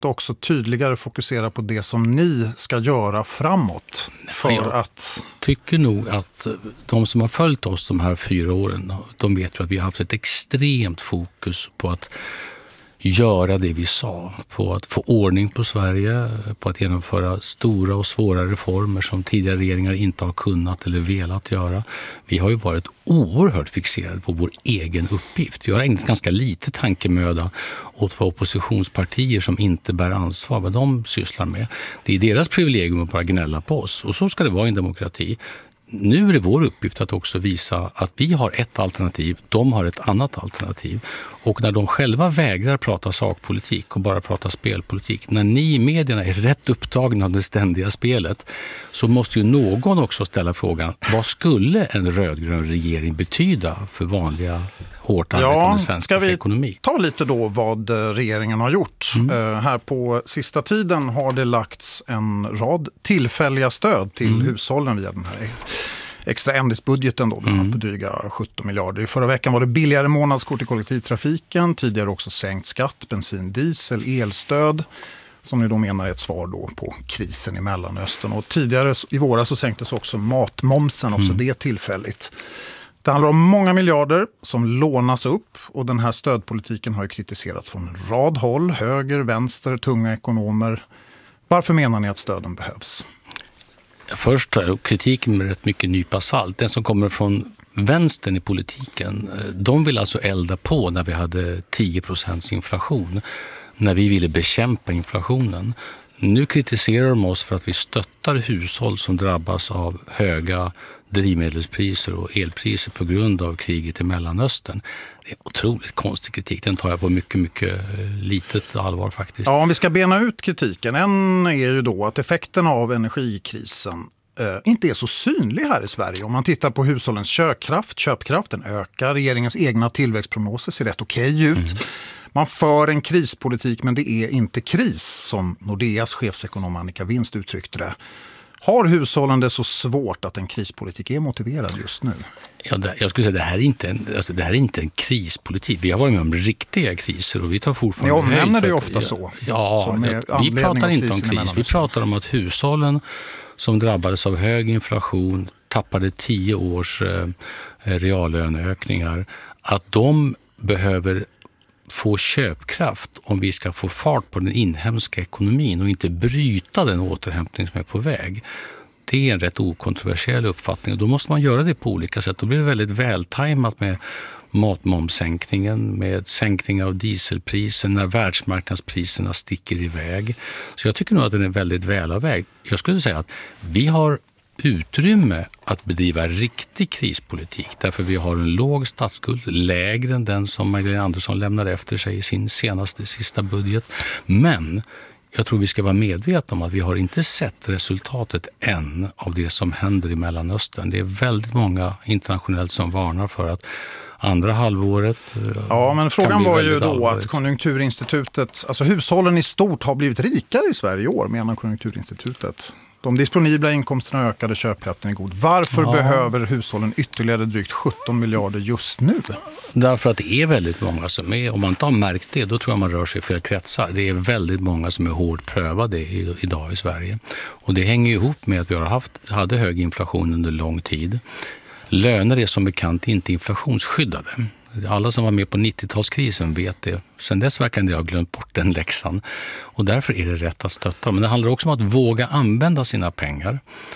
också tydligare fokusera på det som ni ska göra framåt? Jag tycker nog att de som har följt oss de här 4 åren, de vet ju att vi har haft ett extremt fokus på att göra det vi sa, på att få ordning på Sverige, på att genomföra stora och svåra reformer som tidigare regeringar inte har kunnat eller velat göra. Vi har ju varit oerhört fixerade på vår egen uppgift. Vi har ägnat ganska lite tankemöda åt vad oppositionspartier som inte bär ansvar, vad de sysslar med. Det är deras privilegium att bara gnälla på oss, och så ska det vara i en demokrati. Nu är det vår uppgift att också visa att vi har ett alternativ, de har ett annat alternativ. Och när de själva vägrar prata sakpolitik och bara prata spelpolitik, när ni i medierna är rätt upptagna av det ständiga spelet, så måste ju någon också ställa frågan, vad skulle en rödgrön regering betyda för vanliga hårt arbetande svenskars ekonomi? Ta lite då vad regeringen har gjort. Här på sista tiden har det lagts en rad tillfälliga stöd till hushållen via den här extra ändringsbudgeten då, bland annat på dryga 17 miljarder. I förra veckan var det billigare månadskort i kollektivtrafiken, tidigare också sänkt skatt, bensin, diesel, elstöd, som ni då menar är ett svar då på krisen i Mellanöstern. Och tidigare i våras så sänktes också matmomsen, också det tillfälligt. Det handlar om många miljarder som lånas upp, och den här stödpolitiken har ju kritiserats från en rad håll, höger, vänster, tunga ekonomer. Varför menar ni att stöden behövs? Först tar jag kritiken med rätt mycket nypa salt. Den som kommer från vänstern i politiken, de vill alltså elda på när vi hade 10% inflation, när vi ville bekämpa inflationen. Nu kritiserar de oss för att vi stöttar hushåll som drabbas av höga drivmedelspriser och elpriser på grund av kriget i Mellanöstern. Det är otroligt konstig kritik. Den tar jag på mycket, mycket litet allvar faktiskt. Ja, om vi ska bena ut kritiken. En är ju då att effekterna av energikrisen inte är så synlig här i Sverige. Om man tittar på hushållens köpkraften ökar. Regeringens egna tillväxtprognoser ser rätt okej ut. Man för en krispolitik, men det är inte kris, som Nordeas chefsekonom Annika Winst uttryckte det. Har hushållen det så svårt att en krispolitik är motiverad just nu? Ja, jag skulle säga att det här är inte en krispolitik. Vi har varit med om riktiga kriser och vi tar fortfarande höjd. Ni omnämner det ofta så. Ja, vi pratar inte om kris. Vi pratar om att hushållen som drabbades av hög inflation, tappade 10 års reallöneökningar, att de behöver få köpkraft om vi ska få fart på den inhemska ekonomin och inte bryta den återhämtning som är på väg. Det är en rätt okontroversiell uppfattning, och då måste man göra det på olika sätt. Då blir det väldigt vältajmat med matmomssänkningen, med sänkning av dieselpriser när världsmarknadspriserna sticker iväg. Så jag tycker nog att den är väldigt välavvägd. Jag skulle säga att vi har utrymme att bedriva riktig krispolitik, därför vi har en låg statsskuld, lägre än den som Magdalena Andersson lämnade efter sig i sin sista budget. Men jag tror vi ska vara medvetna om att vi har inte sett resultatet än av det som händer i Mellanöstern. Det är väldigt många internationellt som varnar för att andra halvåret. Ja, men frågan var ju då att Konjunkturinstitutet, alltså hushållen i stort har blivit rikare in i Sverige i år, menar Konjunkturinstitutet. De disponibla inkomsterna ökade, köpkraften är god. Varför behöver hushållen ytterligare drygt 17 miljarder just nu? Därför att det är väldigt många som är, om man inte har märkt det, då tror jag man rör sig i fel kretsar. Det är väldigt många som är hårt prövade idag i Sverige. Och det hänger ihop med att vi hade hög inflation under lång tid. Löner är som bekant inte inflationsskyddade. Alla som var med på 90-talskrisen vet det. Sen dess verkar det ha glömt bort den läxan. Och därför är det rätt att stötta. Men det handlar också om att våga använda sina pengar.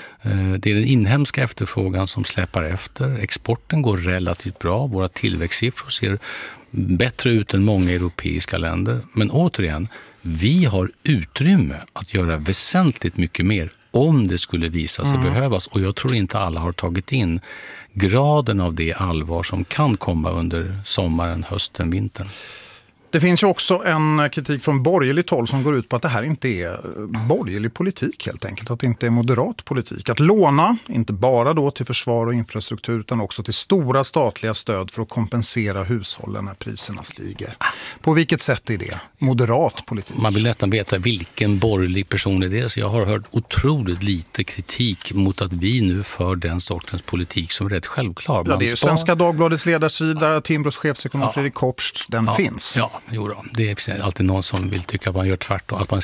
Det är den inhemska efterfrågan som släpar efter. Exporten går relativt bra. Våra tillväxtsiffror ser bättre ut än många europeiska länder. Men återigen, vi har utrymme att göra väsentligt mycket mer om det skulle visa sig behövas. Och jag tror inte alla har tagit in graden av det allvar som kan komma under sommaren, hösten, vintern. Det finns ju också en kritik från borgerligt håll som går ut på att det här inte är borgerlig politik helt enkelt. Att det inte är moderat politik. Att låna, inte bara då till försvar och infrastruktur utan också till stora statliga stöd för att kompensera hushållen när priserna stiger. På vilket sätt är det moderat politik? Man vill nästan veta vilken borgerlig person är det. Så jag har hört otroligt lite kritik mot att vi nu för den sortens politik som är rätt självklar. Ja, det är ju Svenska Dagbladets ledarsida, Timbros chefsekonom Fredrik Kopst, den finns. Ja. Det är alltid någon som vill tycka att man gör tvärtom, att man